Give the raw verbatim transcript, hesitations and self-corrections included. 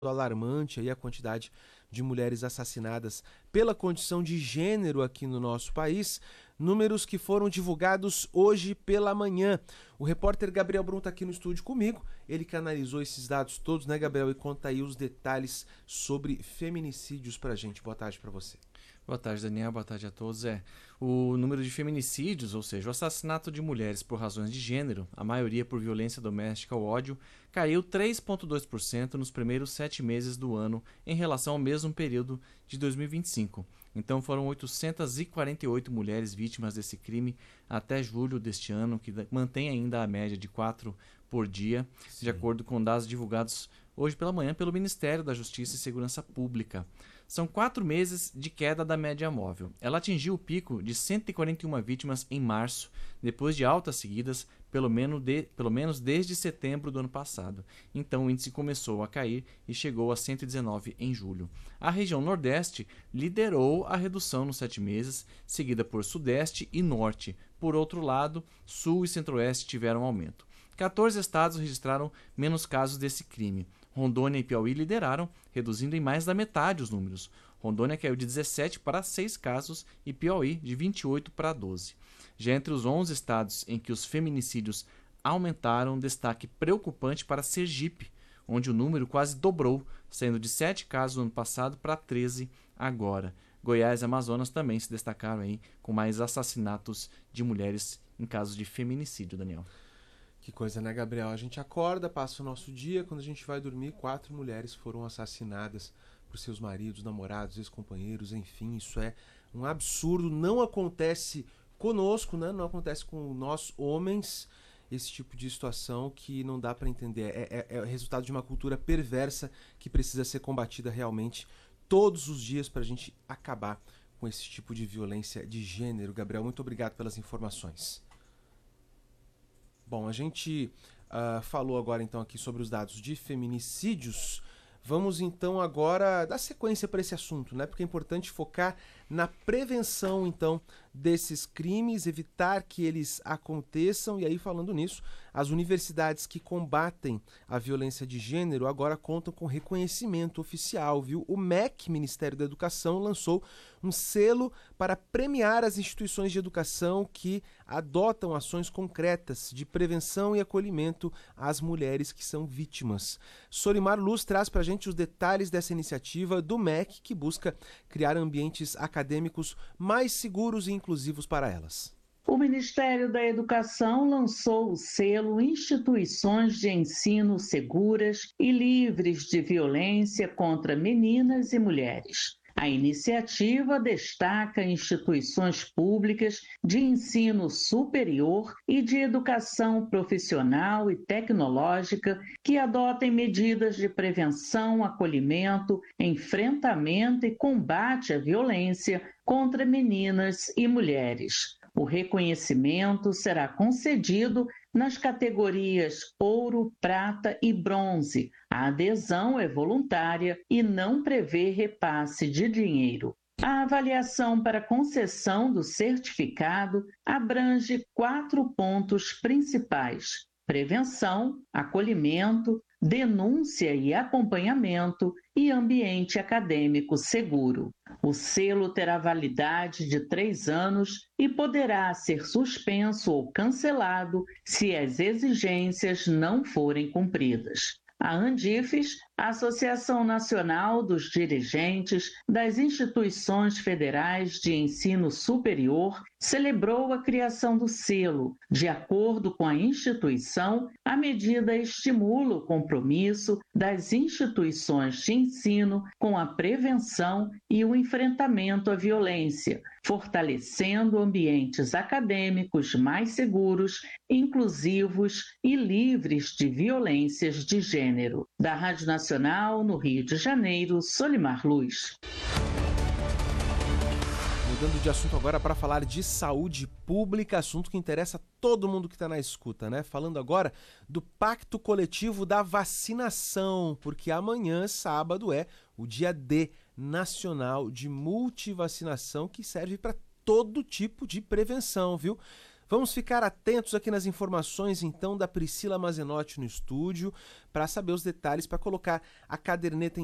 alarmante aí a quantidade de mulheres assassinadas pela condição de gênero aqui no nosso país, números que foram divulgados hoje pela manhã. O repórter Gabriel Brum está aqui no estúdio comigo, ele que analisou esses dados todos, né, Gabriel, e conta aí os detalhes sobre feminicídios pra gente. Boa tarde pra você. Boa tarde, Daniel. Boa tarde a todos. É, o número de feminicídios, ou seja, o assassinato de mulheres por razões de gênero, a maioria por violência doméstica ou ódio, caiu três vírgula dois por cento nos primeiros sete meses do ano em relação ao mesmo período de dois mil e vinte e cinco. Então foram oitocentas e quarenta e oito mulheres vítimas desse crime até julho deste ano, que mantém ainda a média de quatro por dia, Sim. de acordo com dados divulgados hoje pela manhã pelo Ministério da Justiça e Segurança Pública. São quatro meses de queda da média móvel. Ela atingiu o pico de cento e quarenta e uma vítimas em março, depois de altas seguidas, pelo menos, de, pelo menos desde setembro do ano passado. Então o índice começou a cair e chegou a cento e dezenove em julho. A região Nordeste liderou a redução nos sete meses, seguida por Sudeste e Norte. Por outro lado, Sul e Centro-Oeste tiveram aumento. quatorze estados registraram menos casos desse crime. Rondônia e Piauí lideraram, reduzindo em mais da metade os números. Rondônia caiu de dezessete para seis casos e Piauí de vinte e oito para doze. Já entre os onze estados em que os feminicídios aumentaram, destaque preocupante para Sergipe, onde o número quase dobrou, saindo de sete casos no ano passado para treze agora. Goiás e Amazonas também se destacaram aí, com mais assassinatos de mulheres em casos de feminicídio, Daniel. Que coisa, né, Gabriel? A gente acorda, passa o nosso dia, quando a gente vai dormir, quatro mulheres foram assassinadas por seus maridos, namorados, ex-companheiros, enfim, isso é um absurdo, não acontece conosco, né? Não acontece com nós homens, esse tipo de situação que não dá para entender, é, é, é resultado de uma cultura perversa que precisa ser combatida realmente todos os dias para a gente acabar com esse tipo de violência de gênero. Gabriel, muito obrigado pelas informações. Bom, a gente uh, falou agora então aqui sobre os dados de feminicídios. Vamos então agora dar sequência para esse assunto, né? Porque é importante focar na prevenção então desses crimes, evitar que eles aconteçam. E aí, falando nisso, as universidades que combatem a violência de gênero agora contam com reconhecimento oficial, viu? O M E C, Ministério da Educação, lançou um selo para premiar as instituições de educação que adotam ações concretas de prevenção e acolhimento às mulheres que são vítimas. Solimar Luz traz para a gente os detalhes dessa iniciativa do M E C, que busca criar ambientes acadêmicos mais seguros e inclusivos para elas. O Ministério da Educação lançou o selo Instituições de Ensino Seguras e Livres de Violência contra Meninas e Mulheres. A iniciativa destaca instituições públicas de ensino superior e de educação profissional e tecnológica que adotem medidas de prevenção, acolhimento, enfrentamento e combate à violência contra meninas e mulheres. O reconhecimento será concedido nas categorias ouro, prata e bronze. A adesão é voluntária e não prevê repasse de dinheiro. A avaliação para concessão do certificado abrange quatro pontos principais: prevenção, acolhimento, denúncia e acompanhamento e ambiente acadêmico seguro. O selo terá validade de três anos e poderá ser suspenso ou cancelado se as exigências não forem cumpridas. A Andifes, a Associação Nacional dos Dirigentes das Instituições Federais de Ensino Superior, celebrou a criação do selo. De acordo com a instituição, a medida estimula o compromisso das instituições de ensino com a prevenção e o enfrentamento à violência, fortalecendo ambientes acadêmicos mais seguros, inclusivos e livres de violências de gênero. Da Rádio Nacional, no Rio de Janeiro, Solimar Luz. Mudando de assunto agora para falar de saúde pública, assunto que interessa todo mundo que está na escuta, né? Falando agora do Pacto Coletivo da Vacinação, porque amanhã, sábado, é o dia D nacional de multivacinação, que serve para todo tipo de prevenção, viu? Vamos ficar atentos aqui nas informações, então, da Priscila Mazenotti no estúdio, para saber os detalhes, para colocar a caderneta em